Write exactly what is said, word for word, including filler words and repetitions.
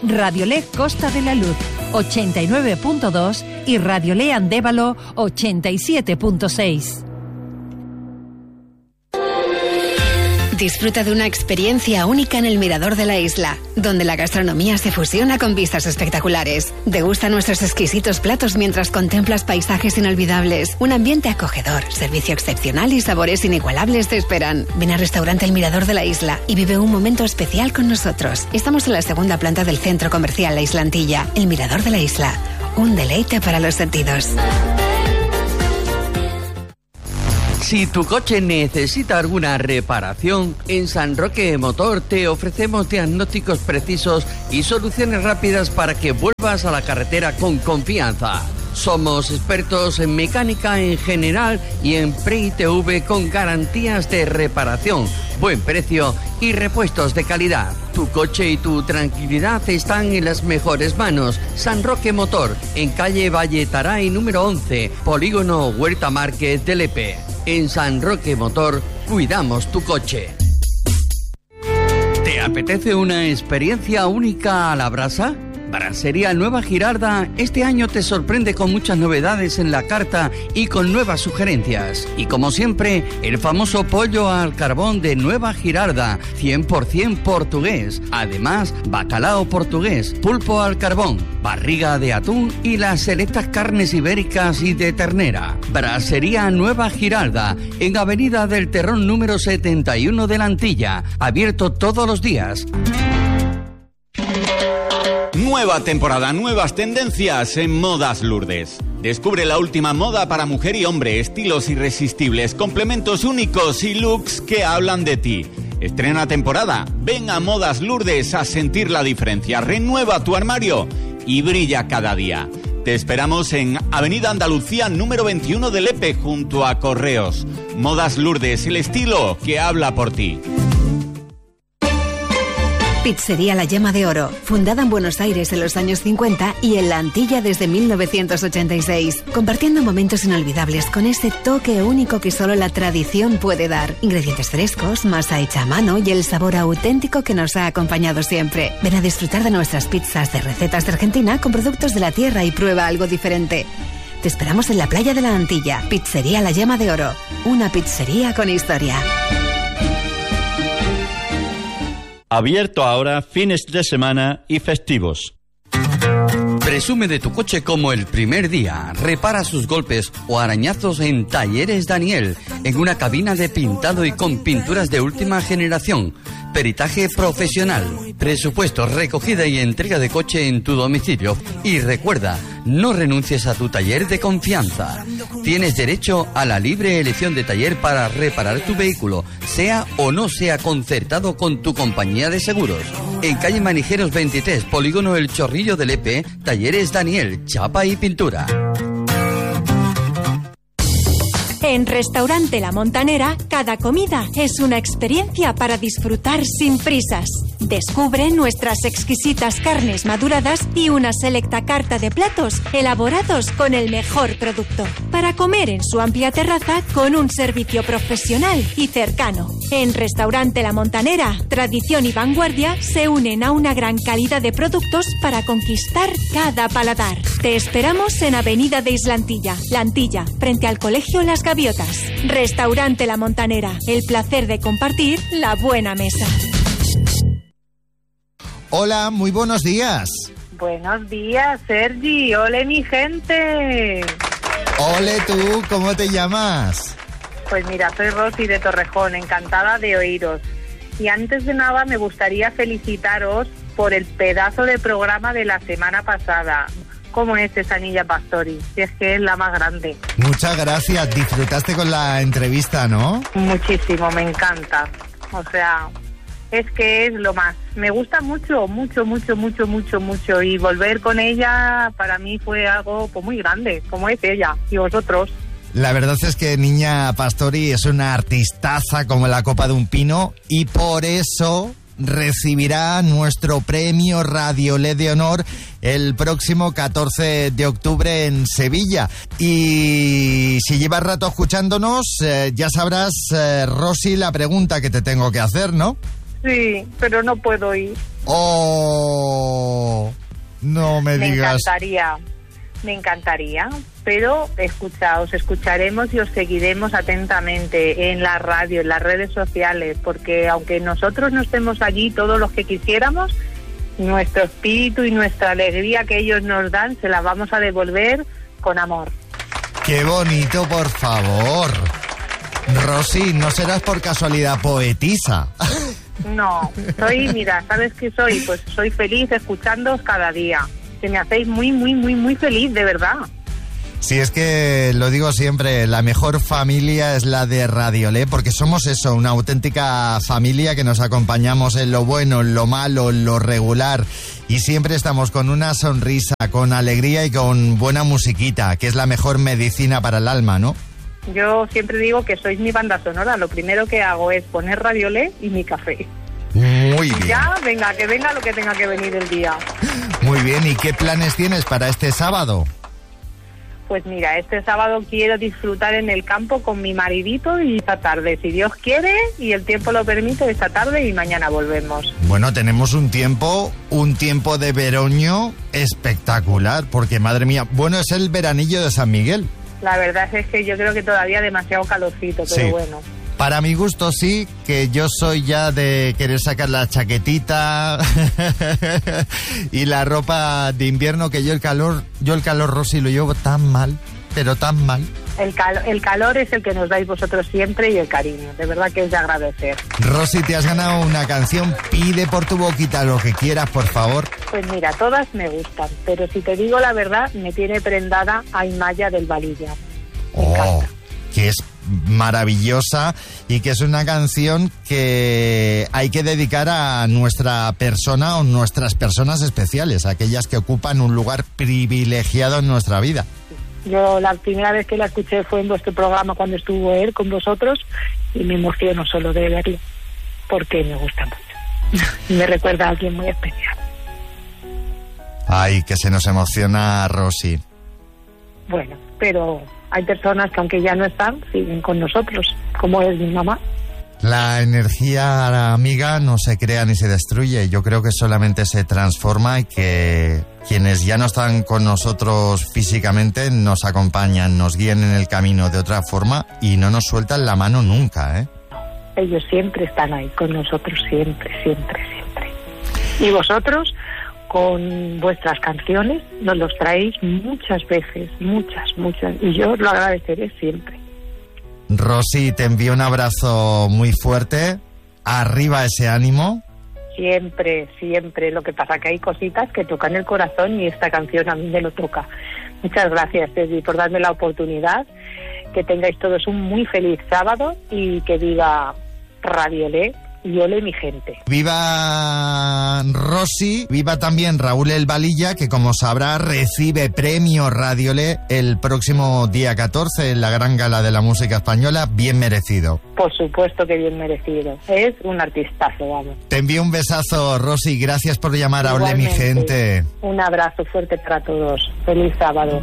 Radiolé Costa de la Luz ochenta y nueve punto dos y Radiolé Andévalo ochenta y siete punto seis. Disfruta de una experiencia única en el Mirador de la Isla, donde la gastronomía se fusiona con vistas espectaculares. Degusta nuestros exquisitos platos mientras contemplas paisajes inolvidables. Un ambiente acogedor, servicio excepcional y sabores inigualables te esperan. Ven al restaurante El Mirador de la Isla y vive un momento especial con nosotros. Estamos en la segunda planta del centro comercial La Islantilla. El Mirador de la Isla, un deleite para los sentidos. Si tu coche necesita alguna reparación, en San Roque Motor te ofrecemos diagnósticos precisos y soluciones rápidas para que vuelvas a la carretera con confianza. Somos expertos en mecánica en general y en pre-I T V con garantías de reparación, buen precio y repuestos de calidad. Tu coche y tu tranquilidad están en las mejores manos. San Roque Motor, en calle Valle Taray número once, Polígono Huerta Márquez de Lepe. En San Roque Motor, cuidamos tu coche. ¿Te apetece una experiencia única a la brasa? Brasería Nueva Girarda este año te sorprende con muchas novedades en la carta y con nuevas sugerencias. Y como siempre, el famoso pollo al carbón de Nueva Girarda, cien por ciento portugués. Además, bacalao portugués, pulpo al carbón, barriga de atún y las selectas carnes ibéricas y de ternera. Brasería Nueva Girarda, en Avenida del Terrón número setenta y uno de la Antilla, abierto todos los días. Nueva temporada, nuevas tendencias en Modas Lourdes. Descubre la última moda para mujer y hombre, estilos irresistibles, complementos únicos y looks que hablan de ti. Estrena temporada, ven a Modas Lourdes a sentir la diferencia, renueva tu armario y brilla cada día. Te esperamos en Avenida Andalucía número veintiuno de Lepe, junto a Correos. Modas Lourdes, el estilo que habla por ti. Pizzería La Yema de Oro, fundada en Buenos Aires en los años cincuenta y en La Antilla desde mil novecientos ochenta y seis, compartiendo momentos inolvidables con ese toque único que solo la tradición puede dar. Ingredientes frescos, masa hecha a mano y el sabor auténtico que nos ha acompañado siempre. Ven a disfrutar de nuestras pizzas de recetas de Argentina con productos de la tierra y prueba algo diferente. Te esperamos en la playa de La Antilla. Pizzería La Yema de Oro, una pizzería con historia. Abierto ahora fines de semana y festivos. Presume de tu coche como el primer día. Repara sus golpes o arañazos en Talleres Daniel, en una cabina de pintado y con pinturas de última generación. Peritaje profesional, presupuesto, recogida y entrega de coche en tu domicilio. Y recuerda, no renuncies a tu taller de confianza. Tienes derecho a la libre elección de taller para reparar tu vehículo, sea o no sea concertado con tu compañía de seguros. En calle Manijeros veintitrés, Polígono El Chorrillo de Lepe, Talleres Daniel, chapa y pintura. En Restaurante La Montanera, cada comida es una experiencia para disfrutar sin prisas. Descubre nuestras exquisitas carnes maduradas y una selecta carta de platos elaborados con el mejor producto, para comer en su amplia terraza con un servicio profesional y cercano. En Restaurante La Montanera, tradición y vanguardia se unen a una gran calidad de productos para conquistar cada paladar. Te esperamos en Avenida de Islantilla, La Antilla, frente al Colegio Las Gaviotas. Restaurante La Montanera, el placer de compartir la buena mesa. Hola, muy buenos días. Buenos días, Sergi. Ole, mi gente. Ole tú, ¿cómo te llamas? Pues mira, soy Rosy de Torrejón, encantada de oíros. Y antes de nada me gustaría felicitaros por el pedazo de programa de la semana pasada. ¿Cómo es esa niña Pastori? Si es que es la más grande. Muchas gracias. Disfrutaste con la entrevista, ¿no? Muchísimo, me encanta. O sea, es que es lo más. Me gusta mucho, mucho, mucho, mucho, mucho, mucho. Y volver con ella para mí fue algo pues, muy grande, como es ella y vosotros. La verdad es que Niña Pastori es una artistaza como la copa de un pino y por eso recibirá nuestro premio Radiolé de Honor el próximo catorce de octubre en Sevilla. Y si llevas rato escuchándonos, eh, ya sabrás, eh, Rosy, la pregunta que te tengo que hacer, ¿no? Sí, pero no puedo ir. ¡Oh! No me digas. Me encantaría, me encantaría, pero escucha, os escucharemos y os seguiremos atentamente en la radio, en las redes sociales, porque aunque nosotros no estemos allí todos los que quisiéramos, nuestro espíritu y nuestra alegría que ellos nos dan se la vamos a devolver con amor. ¡Qué bonito, por favor! Rosy, ¿no serás por casualidad poetisa? No, soy, mira, ¿sabes qué soy? Pues soy feliz escuchándoos cada día. Que me hacéis muy, muy, muy, muy feliz, de verdad. Sí, es que lo digo siempre, la mejor familia es la de Radiolé, porque somos eso, una auténtica familia que nos acompañamos en lo bueno, en lo malo, en lo regular, y siempre estamos con una sonrisa, con alegría y con buena musiquita, que es la mejor medicina para el alma, ¿no? Yo siempre digo que sois mi banda sonora, lo primero que hago es poner Radiolé y mi café. Muy bien. Ya, venga, que venga lo que tenga que venir el día. Muy bien, ¿y qué planes tienes para este sábado? Pues mira, este sábado quiero disfrutar en el campo con mi maridito y esta tarde, si Dios quiere y el tiempo lo permite, esta tarde y mañana volvemos. Bueno, tenemos un tiempo, un tiempo de veroño espectacular, porque madre mía, bueno, es el veranillo de San Miguel. La verdad es que yo creo que todavía demasiado calorcito, pero sí. Bueno. Para mi gusto sí, que yo soy ya de querer sacar la chaquetita y la ropa de invierno, que yo el calor, yo el calor, Rosy, lo llevo tan mal, pero tan mal. El, cal- el calor es el que nos dais vosotros siempre y el cariño, de verdad que es de agradecer. Rosy, te has ganado una canción, pide por tu boquita lo que quieras, por favor. Pues mira, todas me gustan, pero si te digo la verdad, me tiene prendada Aymaya del Valilla. Me oh, encanta. Que es maravillosa y que es una canción que hay que dedicar a nuestra persona o nuestras personas especiales, aquellas que ocupan un lugar privilegiado en nuestra vida. Yo la primera vez que la escuché fue en vuestro programa cuando estuvo él con vosotros y me emociono solo de verlo porque me gusta mucho y me recuerda a alguien muy especial. Ay, que se nos emociona Rosy. Bueno, pero hay personas que aunque ya no están, siguen con nosotros, como es mi mamá. La energía amiga no se crea ni se destruye, yo creo que solamente se transforma y que quienes ya no están con nosotros físicamente nos acompañan, nos guían en el camino de otra forma y no nos sueltan la mano nunca, ¿eh? Ellos siempre están ahí con nosotros, siempre, siempre, siempre. Y vosotros, con vuestras canciones, nos los traéis muchas veces, muchas, muchas, y yo os lo agradeceré siempre. Rosy, te envío un abrazo muy fuerte, arriba ese ánimo. Siempre, siempre, lo que pasa que hay cositas que tocan el corazón y esta canción a mí me lo toca. Muchas gracias, Teddy, por darme la oportunidad, que tengáis todos un muy feliz sábado y que viva Radiolé y ole mi gente. Viva Rosy, viva también Raúl El Valilla, que como sabrá recibe premio Radiolé el próximo día catorce en la gran gala de la música española, bien merecido. Por supuesto que bien merecido, es un artistazo, vamos. Te envío un besazo, Rosy, gracias por llamar a Ole mi gente. Un abrazo fuerte para todos, feliz sábado.